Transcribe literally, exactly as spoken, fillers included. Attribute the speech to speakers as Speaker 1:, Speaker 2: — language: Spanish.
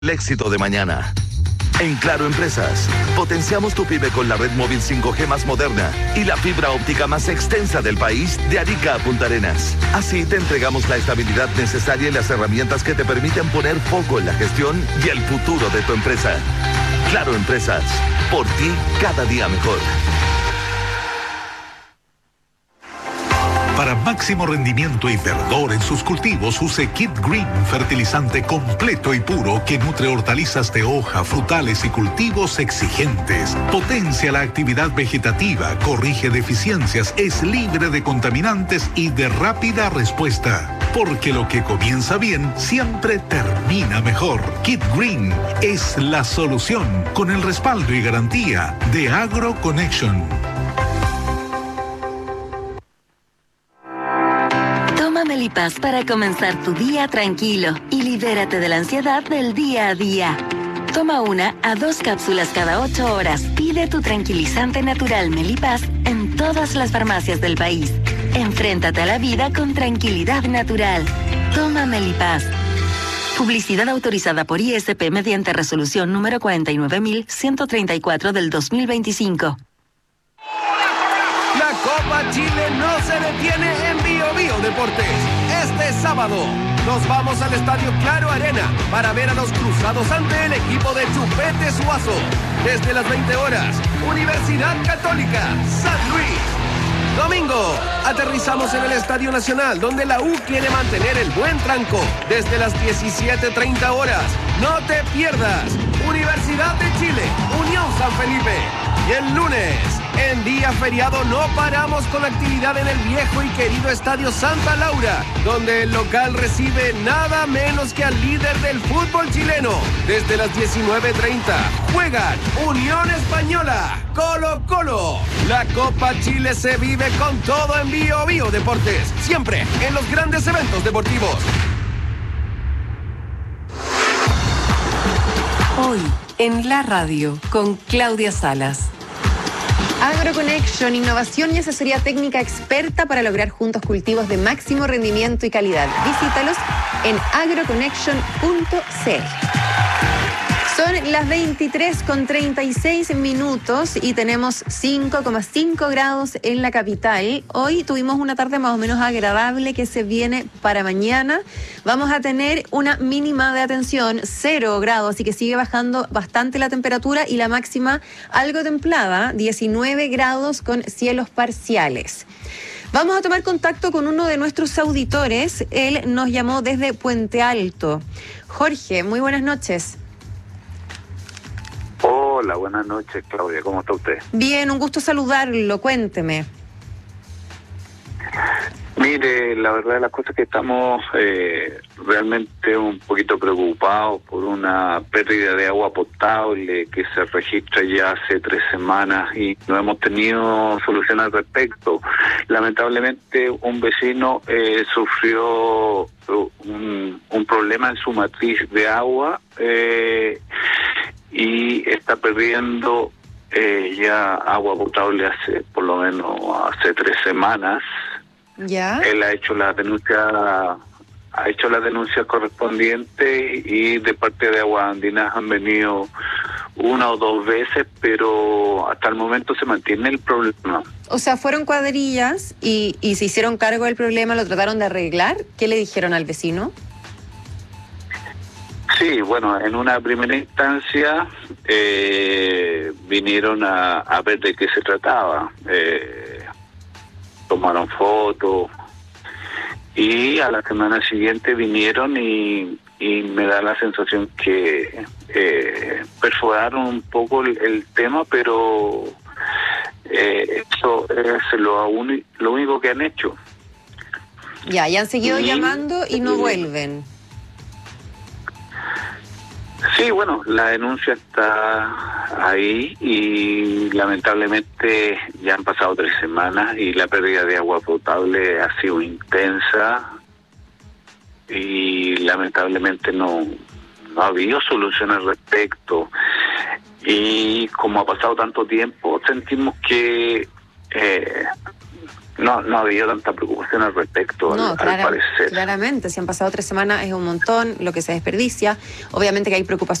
Speaker 1: el éxito de mañana. En Claro Empresas, potenciamos tu pyme con la red móvil cinco G más moderna y la fibra óptica más extensa del país, de Arica a Punta Arenas. Así te entregamos la estabilidad necesaria y las herramientas que te permiten poner foco en la gestión y el futuro de tu empresa. Claro Empresas, por ti cada día mejor.
Speaker 2: Para máximo rendimiento y verdor en sus cultivos, use Kit Green, fertilizante completo y puro que nutre hortalizas de hoja, frutales y cultivos exigentes. Potencia la actividad vegetativa, corrige deficiencias, es libre de contaminantes y de rápida respuesta. Porque lo que comienza bien siempre termina mejor. Kit Green es la solución, con el respaldo y garantía de AgroConnection.
Speaker 3: Melipaz para comenzar tu día tranquilo y libérate de la ansiedad del día a día. Toma una a dos cápsulas cada ocho horas. Pide tu tranquilizante natural Melipaz en todas las farmacias del país. Enfréntate a la vida con tranquilidad natural. Toma Melipaz. Publicidad autorizada por I S P mediante resolución número cuarenta y nueve mil ciento treinta y cuatro del dos mil veinticinco.
Speaker 4: La Copa Chile no se detiene en Bio Bio Deportes. Este sábado nos vamos al Estadio Claro Arena para ver a los cruzados ante el equipo de Chupete Suazo. Desde las veinte horas, Universidad Católica, San Luis. Domingo, aterrizamos en el Estadio Nacional, donde la U quiere mantener el buen tranco. Desde las diecisiete treinta horas, no te pierdas. Universidad de Chile, Unión San Felipe. Y el lunes, en día feriado, no paramos con actividad en el viejo y querido Estadio Santa Laura, donde el local recibe nada menos que al líder del fútbol chileno. Desde las diecinueve treinta, juegan Unión Española, Colo Colo. La Copa Chile se vive con todo en Bio Bio Deportes, siempre en los grandes eventos deportivos.
Speaker 5: Hoy, en la radio, con Claudia Salas.
Speaker 6: AgroConnection, innovación y asesoría técnica experta para lograr juntos cultivos de máximo rendimiento y calidad. Visítalos en agroconnection punto c l. Son las veintitrés con treinta y seis minutos y tenemos cinco coma cinco grados en la capital. Hoy tuvimos una tarde más o menos agradable que se viene para mañana. Vamos a tener una mínima de atención, cero grados, así que sigue bajando bastante la temperatura y la máxima algo templada, diecinueve grados con cielos parciales. Vamos a tomar contacto con uno de nuestros auditores. Él nos llamó desde Puente Alto. Jorge, muy buenas noches.
Speaker 7: Hola, buenas noches, Claudia. ¿Cómo está usted?
Speaker 6: Bien, un gusto saludarlo. Cuénteme.
Speaker 7: Mire, la verdad de las cosas es que estamos eh, realmente un poquito preocupados por una pérdida de agua potable que se registra ya hace tres semanas y no hemos tenido solución al respecto. Lamentablemente, un vecino eh, sufrió un, un problema en su matriz de agua eh, y está perdiendo eh, ya agua potable hace por lo menos hace tres semanas.
Speaker 6: ¿Ya?
Speaker 7: Él ha hecho la denuncia, ha hecho la denuncia correspondiente y de parte de Aguas Andinas han venido una o dos veces, pero hasta el momento se mantiene el problema.
Speaker 6: O sea, fueron cuadrillas y, y se hicieron cargo del problema, lo trataron de arreglar. ¿Qué le dijeron al vecino?
Speaker 7: Sí, bueno, en una primera instancia eh, vinieron a, a ver de qué se trataba. Eh, tomaron fotos y a la semana siguiente vinieron y, y me da la sensación que eh, perforaron un poco el, el tema, pero eh, eso es lo, uni, lo único que han hecho.
Speaker 6: Ya, y han seguido
Speaker 7: y,
Speaker 6: llamando y no
Speaker 7: eh,
Speaker 6: vuelven.
Speaker 7: Sí, bueno, la denuncia está ahí y lamentablemente ya han pasado tres semanas y la pérdida de agua potable ha sido intensa y lamentablemente no, no ha habido solución al respecto. Y como ha pasado tanto tiempo, sentimos que eh, no, no ha habido tanta preocupación al respecto,
Speaker 6: No,
Speaker 7: al,
Speaker 6: clara-
Speaker 7: al parecer.
Speaker 6: claramente, si han pasado tres semanas es un montón lo que se desperdicia. Obviamente que hay preocupación